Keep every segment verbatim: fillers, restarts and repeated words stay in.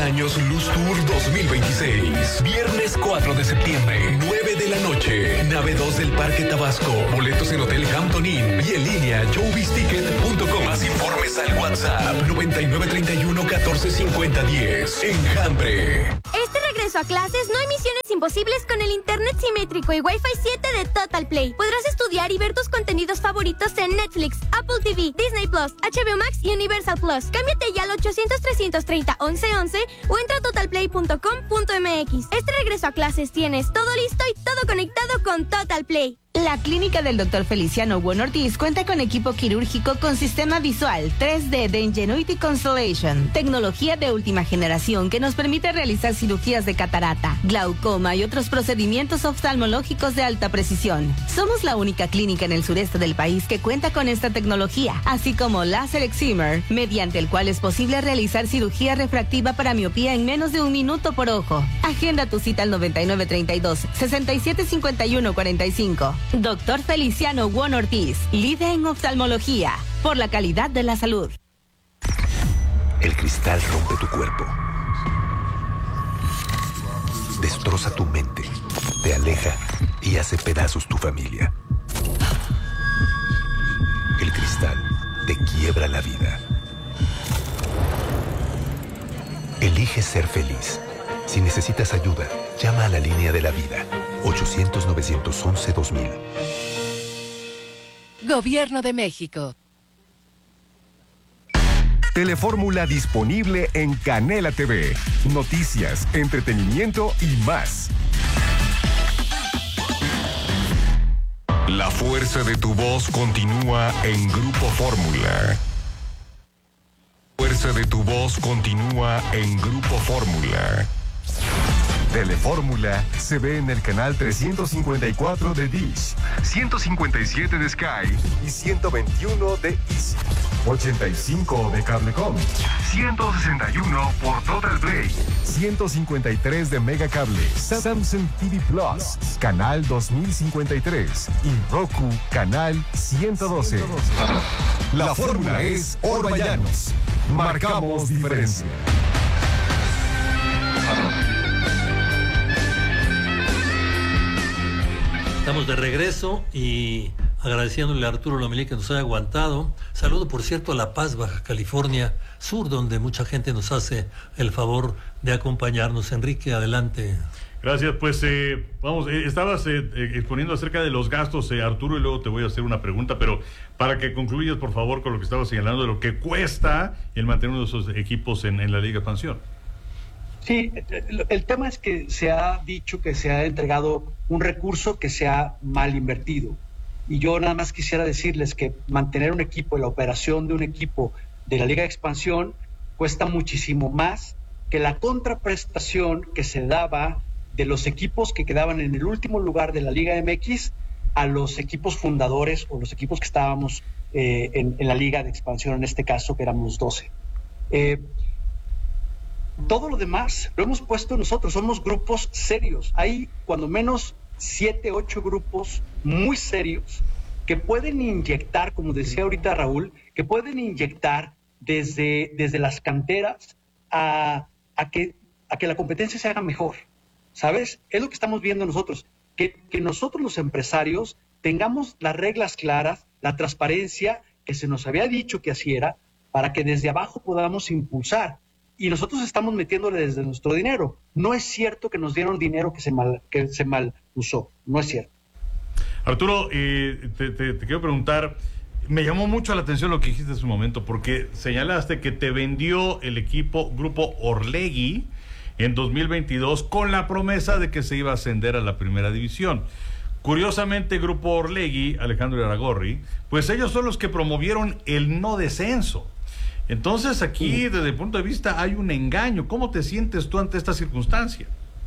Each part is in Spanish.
Años Luz Tour dos mil veintiséis. Viernes cuatro de septiembre, nueve de la noche. Nave dos del Parque Tabasco. Boletos en Hotel Hampton Inn y en línea showbiz ticket punto com. Más informes al WhatsApp noventa y nueve treinta y uno catorce cincuenta diez. Enjambre. Este regreso a clases no hay misiones imposibles con el internet simétrico y Wi-Fi siete de Total Play. Podrás estudiar y ver tus contenidos favoritos en Netflix, Apple T V, Disney Plus, H B O Max y Universal Plus. Cámbiate ya al ochocientos, trescientos treinta, once once o entra a total play punto com punto m x. Este regreso a clases tienes todo listo y todo conectado con Total Play. La clínica del doctor Feliciano Juan Ortiz cuenta con equipo quirúrgico con sistema visual tres D de Ingenuity Constellation, tecnología de última generación que nos permite realizar cirugías de catarata, glaucoma y otros procedimientos oftalmológicos de alta precisión. Somos la única clínica en el sureste del país que cuenta con esta tecnología, así como láser excimer, mediante el cual es posible realizar cirugía refractiva para miopía en menos de un minuto por ojo. Agenda tu cita al noventa y nueve treinta y dos, sesenta y siete cincuenta y uno cuarenta y cinco. Doctor Feliciano Juan Ortiz, líder en oftalmología, por la calidad de la salud. El cristal rompe tu cuerpo, destroza tu mente, te aleja y hace pedazos tu familia. El cristal te quiebra la vida. Elige ser feliz. Si necesitas ayuda, llama a la línea de la vida. ochocientos, novecientos once, dos mil. Gobierno de México. Telefórmula disponible en Canela T V. Noticias, entretenimiento y más. La fuerza de tu voz continúa en Grupo Fórmula. La fuerza de tu voz continúa en Grupo Fórmula. Telefórmula se ve en el canal trescientos cincuenta y cuatro de Dish, ciento cincuenta y siete de Sky y ciento veintiuno de Easy, ochenta y cinco de Cablecom, ciento sesenta y uno por Total Play, ciento cincuenta y tres de Megacable, Samsung T V Plus, canal dos mil cincuenta y tres y Roku, canal ciento doce. La fórmula es Orballanos. Marcamos diferencia. Estamos de regreso y agradeciéndole a Arturo Lomelí que nos haya aguantado. Saludo, por cierto, a La Paz, Baja California Sur, donde mucha gente nos hace el favor de acompañarnos. Enrique, adelante. Gracias, pues eh, vamos, eh, estabas eh, eh, exponiendo acerca de los gastos, eh, Arturo, y luego te voy a hacer una pregunta, pero para que concluyas, por favor, con lo que estabas señalando de lo que cuesta el mantener uno de esos equipos en, en la Liga Expansión. Sí, el, el tema es que se ha dicho que se ha entregado un recurso que se ha mal invertido. Y yo nada más quisiera decirles que mantener un equipo, la operación de un equipo de la Liga de Expansión cuesta muchísimo más que la contraprestación que se daba de los equipos que quedaban en el último lugar de la Liga M X a los equipos fundadores o los equipos que estábamos eh, en, en la Liga de Expansión, en este caso que éramos doce. Eh, Todo lo demás lo hemos puesto nosotros, somos grupos serios. Hay cuando menos siete, ocho grupos muy serios que pueden inyectar, como decía ahorita Raúl, que pueden inyectar desde, desde las canteras a, a, que, a que la competencia se haga mejor. ¿Sabes? Es lo que estamos viendo nosotros, que, que nosotros los empresarios tengamos las reglas claras, la transparencia que se nos había dicho que así era, para que desde abajo podamos impulsar. Y nosotros estamos metiéndole desde nuestro dinero. No es cierto que nos dieron dinero que se mal, que se mal usó. No es cierto. Arturo, eh, te, te, te quiero preguntar, me llamó mucho la atención lo que dijiste en su momento, porque señalaste que te vendió el equipo Grupo Orlegui en dos mil veintidós con la promesa de que se iba a ascender a la primera división. Curiosamente, Grupo Orlegui, Alejandro Irarrágorri, pues ellos son los que promovieron el no descenso. Entonces aquí, desde el punto de vista, hay un engaño. ¿Cómo te sientes tú ante esta circunstancia?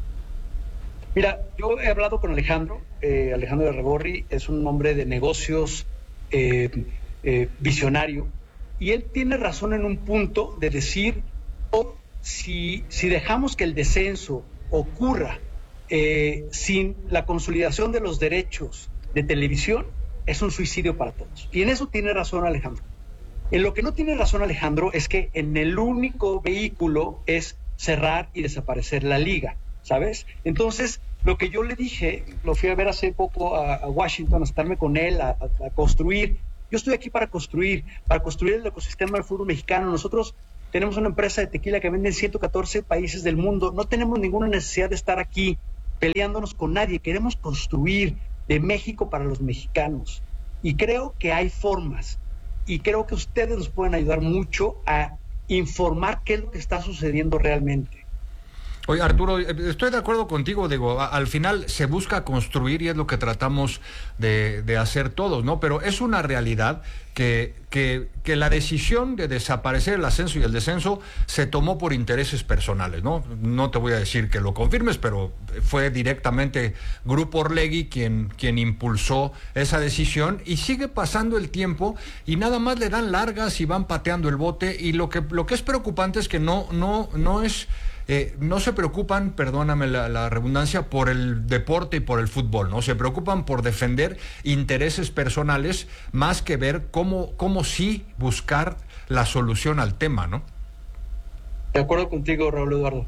Mira, yo he hablado con Alejandro. Eh, Alejandro Irarrágorri es un hombre de negocios eh, eh, visionario. Y él tiene razón en un punto de decir, oh, si, si dejamos que el descenso ocurra eh, sin la consolidación de los derechos de televisión, es un suicidio para todos. Y en eso tiene razón Alejandro. En lo que no tiene razón Alejandro es que en el único vehículo es cerrar y desaparecer la liga, ¿sabes? Entonces, lo que yo le dije, lo fui a ver hace poco a, a Washington, a estarme con él, a, a, a construir. Yo estoy aquí para construir, para construir el ecosistema del fútbol mexicano. Nosotros tenemos una empresa de tequila que vende en ciento catorce países del mundo. No tenemos ninguna necesidad de estar aquí peleándonos con nadie. Queremos construir de México para los mexicanos. Y creo que hay formas. Y creo que ustedes nos pueden ayudar mucho a informar qué es lo que está sucediendo realmente. Oye, Arturo, estoy de acuerdo contigo, digo, al final se busca construir y es lo que tratamos de, de hacer todos, ¿no? Pero es una realidad que, que, que la decisión de desaparecer el ascenso y el descenso se tomó por intereses personales, ¿no? No te voy a decir que lo confirmes, pero fue directamente Grupo Orlegui quien, quien impulsó esa decisión y sigue pasando el tiempo y nada más le dan largas y van pateando el bote y lo que, lo que es preocupante es que no, no, no es... Eh, no se preocupan, perdóname la, la redundancia, por el deporte y por el fútbol, ¿no? Se preocupan por defender intereses personales más que ver cómo, cómo sí buscar la solución al tema, ¿no? De acuerdo contigo, Raúl Eduardo.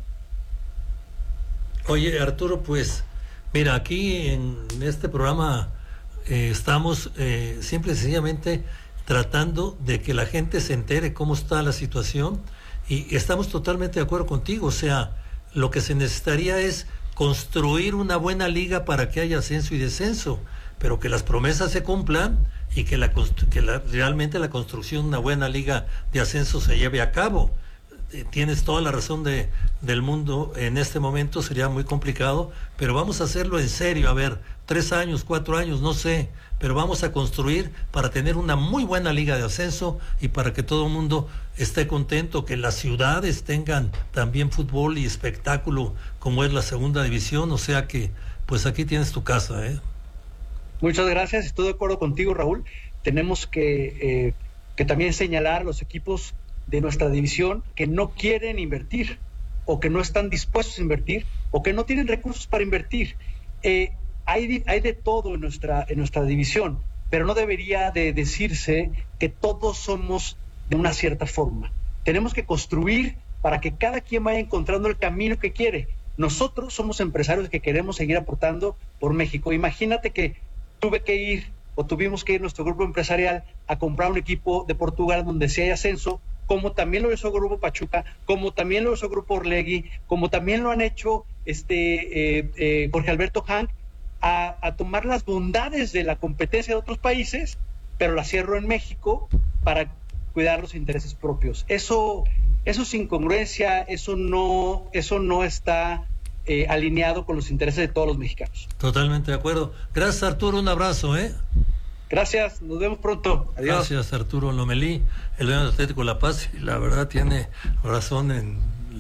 Oye, Arturo, pues, mira, aquí en este programa eh, estamos eh, simple y sencillamente tratando de que la gente se entere cómo está la situación. Y estamos totalmente de acuerdo contigo, o sea, lo que se necesitaría es construir una buena liga para que haya ascenso y descenso, pero que las promesas se cumplan y que, la, que la, realmente la construcción de una buena liga de ascenso se lleve a cabo. Eh, tienes toda la razón de, del mundo, en este momento sería muy complicado, pero vamos a hacerlo en serio, a ver, tres años, cuatro años, no sé, pero vamos a construir para tener una muy buena liga de ascenso y para que todo el mundo esté contento, que las ciudades tengan también fútbol y espectáculo como es la segunda división, o sea que pues aquí tienes tu casa, ¿eh? Muchas gracias, estoy de acuerdo contigo, Raúl. Tenemos que, eh, que también señalar a los equipos de nuestra división que no quieren invertir o que no están dispuestos a invertir o que no tienen recursos para invertir. Eh, Hay, hay de todo en nuestra, en nuestra división, pero no debería de decirse que todos somos de una cierta forma. Tenemos que construir para que cada quien vaya encontrando el camino que quiere. Nosotros somos empresarios que queremos seguir aportando por México. Imagínate que tuve que ir o tuvimos que ir nuestro grupo empresarial a comprar un equipo de Portugal donde sí hay ascenso, como también lo hizo Grupo Pachuca, como también lo hizo Grupo Orlegui, como también lo han hecho este eh, eh, Jorge Alberto Hank, A, a tomar las bondades de la competencia de otros países, pero la cierro en México para cuidar los intereses propios. Eso, eso es incongruencia, eso no, eso no está eh, alineado con los intereses de todos los mexicanos. Totalmente de acuerdo. Gracias, Arturo, un abrazo, ¿eh? Gracias, nos vemos pronto. Adiós. Gracias, Arturo Lomelí, el dueño del Atlético La Paz, y la verdad tiene razón en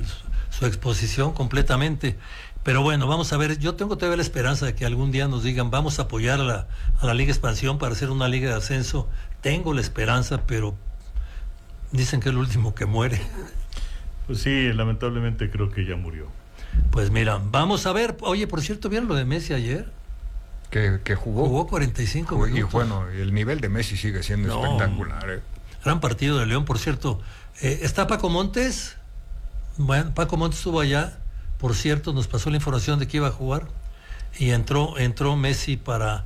su exposición completamente. Pero bueno, vamos a ver, yo tengo todavía la esperanza de que algún día nos digan, vamos a apoyar a la, a la Liga Expansión para hacer una Liga de Ascenso. Tengo la esperanza, pero dicen que es el último que muere. Pues sí, lamentablemente creo que ya murió. Pues mira, vamos a ver, oye, por cierto, ¿vieron lo de Messi ayer? Que, que jugó. Jugó cuarenta y cinco minutos. Y bueno, el nivel de Messi sigue siendo no, espectacular. ¿eh? Gran partido de León, por cierto. Eh, ¿Está Paco Montes? Bueno, Paco Montes estuvo allá. Por cierto, nos pasó la información de que iba a jugar y entró, entró Messi para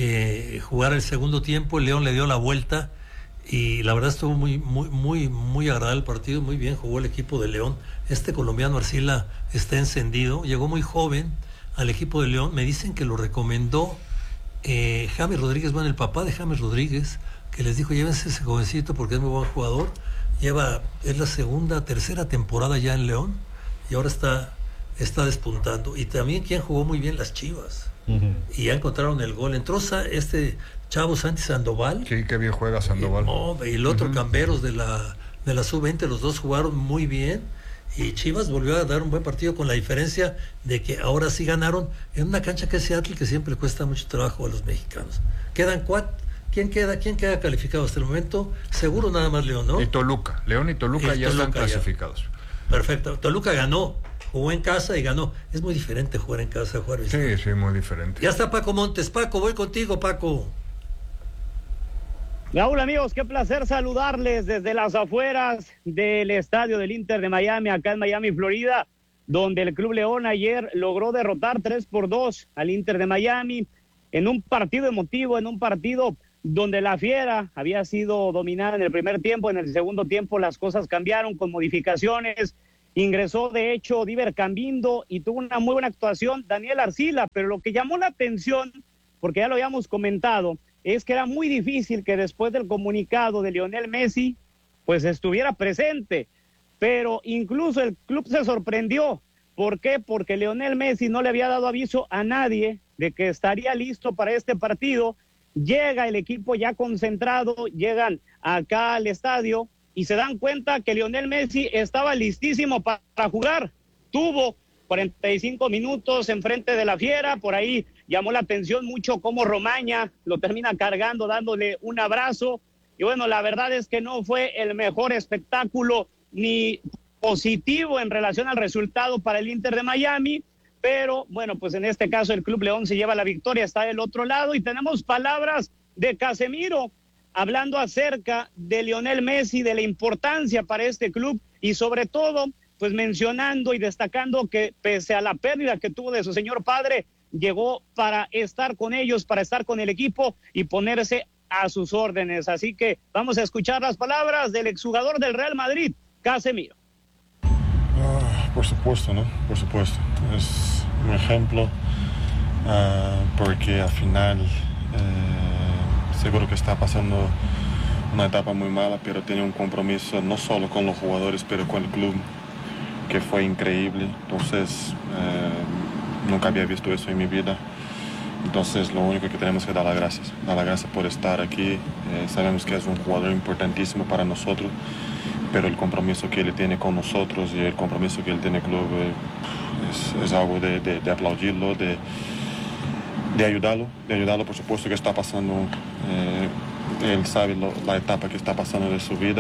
eh, jugar el segundo tiempo. El León le dio la vuelta y la verdad estuvo muy, muy, muy, muy agradable el partido. Muy bien jugó el equipo de León. Este colombiano Arcila está encendido. Llegó muy joven al equipo de León. Me dicen que lo recomendó eh, James Rodríguez, bueno, el papá de James Rodríguez, que les dijo, llévense ese jovencito porque es muy buen jugador. Lleva, es la segunda, tercera temporada ya en León y ahora está está despuntando. Y también quien jugó muy bien, las Chivas. Uh-huh. Y ya encontraron el gol. Entró este chavo Santi Sandoval. Sí, qué bien juega Sandoval. Y, oh, y el otro uh-huh. Camberos de la de la sub veinte, los dos jugaron muy bien. Y Chivas volvió a dar un buen partido con la diferencia de que ahora sí ganaron en una cancha que es Seattle, que siempre cuesta mucho trabajo a los mexicanos. Quedan cuatro. ¿Quién queda, quién queda calificado hasta el momento? Seguro nada más León, ¿no? Y Toluca. León y Toluca y ya Toluca, están clasificados. Ya. Perfecto. Toluca ganó. Jugó en casa y ganó. Es muy diferente jugar en casa, jugar en Sí, sí, muy diferente. Ya está Paco Montes. Paco, voy contigo, Paco. Raúl, amigos, qué placer saludarles desde las afueras del estadio del Inter de Miami, acá en Miami, Florida, donde el Club León ayer logró derrotar tres por dos al Inter de Miami en un partido emotivo, en un partido donde la Fiera había sido dominada en el primer tiempo. En el segundo tiempo las cosas cambiaron con modificaciones. Ingresó, de hecho, Diver Cambindo y tuvo una muy buena actuación Daniel Arcila, pero lo que llamó la atención, porque ya lo habíamos comentado, es que era muy difícil que después del comunicado de Lionel Messi, pues estuviera presente. Pero incluso el club se sorprendió. ¿Por qué? Porque Lionel Messi no le había dado aviso a nadie de que estaría listo para este partido. Llega el equipo ya concentrado, llegan acá al estadio y se dan cuenta que Lionel Messi estaba listísimo para jugar. Tuvo cuarenta y cinco minutos enfrente de la Fiera, por ahí llamó la atención mucho cómo Romaña lo termina cargando, dándole un abrazo. Y bueno, la verdad es que no fue el mejor espectáculo ni positivo en relación al resultado para el Inter de Miami, pero bueno, pues en este caso el Club León se lleva la victoria, está del otro lado, y tenemos palabras de Casemiro hablando acerca de Lionel Messi, de la importancia para este club y sobre todo pues mencionando y destacando que pese a la pérdida que tuvo de su señor padre, llegó para estar con ellos, para estar con el equipo y ponerse a sus órdenes. Así que vamos a escuchar las palabras del exjugador del Real Madrid, Casemiro. Uh, por supuesto, ¿no? Por supuesto. Es un ejemplo uh, porque al final uh, seguro que está pasando una etapa muy mala, pero tiene un compromiso no solo con los jugadores, pero con el club, que fue increíble. Entonces, uh, nunca había visto eso en mi vida. Entonces, lo único que tenemos que dar las gracias. Dar las gracias por estar aquí. Eh, sabemos que es un jugador importantísimo para nosotros, pero el compromiso que él tiene con nosotros y el compromiso que él tiene con el club eh, es, es algo de, de, de aplaudirlo, de, de ayudarlo, de ayudarlo, por supuesto que está pasando, eh, él sabe lo, la etapa que está pasando de su vida.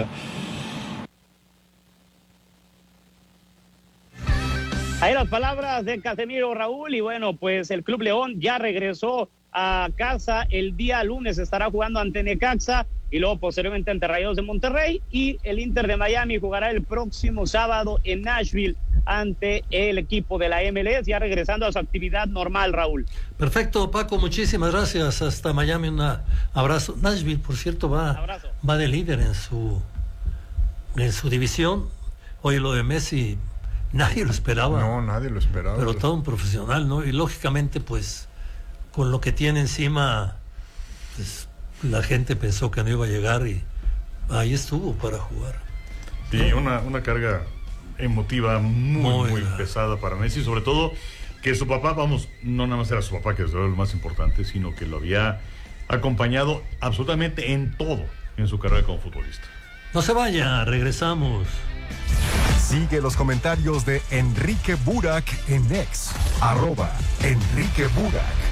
Ahí las palabras de Casemiro, Raúl, y bueno, pues el Club León ya regresó a casa. El día lunes estará jugando ante Necaxa y luego posteriormente ante Rayados de Monterrey, y el Inter de Miami jugará el próximo sábado en Nashville ante el equipo de la M L S, ya regresando a su actividad normal, Raúl. Perfecto, Paco, muchísimas gracias. Hasta Miami, un abrazo. Nashville, por cierto, va, va de líder en su, en su división. Hoy lo de Messi nadie lo esperaba. No, nadie lo esperaba. Pero todo un profesional, ¿no? Y lógicamente, pues, con lo que tiene encima, pues, la gente pensó que no iba a llegar y ahí estuvo para jugar. Y una, una carga emotiva muy, muy, muy pesada para Messi, sobre todo que su papá, vamos, no nada más era su papá, que es lo más importante, sino que lo había acompañado absolutamente en todo en su carrera como futbolista. No se vaya, regresamos. Sigue los comentarios de Enrique Burak en X, arroba Enrique Burak.